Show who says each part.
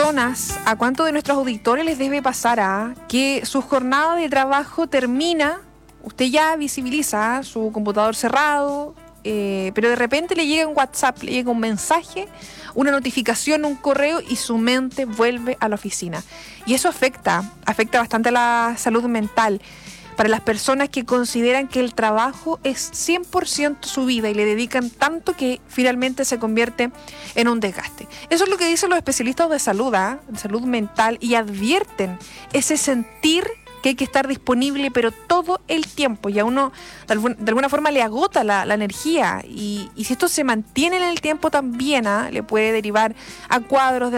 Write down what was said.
Speaker 1: personas, a cuántos de nuestros auditores les debe pasar que su jornada de trabajo termina, usted ya visibiliza su computador cerrado, pero de repente le llega un WhatsApp, le llega un mensaje, una notificación, un correo y su mente vuelve a la oficina. Y eso afecta bastante a la salud mental. Para las personas que consideran que el trabajo es 100% su vida y le dedican tanto que finalmente se convierte en un desgaste. Eso es lo que dicen los especialistas de salud, de salud mental, y advierten ese sentir que hay que estar disponible, pero todo el tiempo, y a uno de alguna forma le agota la energía, y si esto se mantiene en el tiempo también, le puede derivar a cuadros de